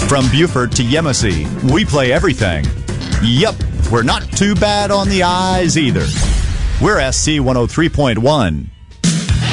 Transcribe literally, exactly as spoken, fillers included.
From Beaufort to Yemassee, we play everything. Yup, we're not too bad on the eyes either. We're S C one oh three point one.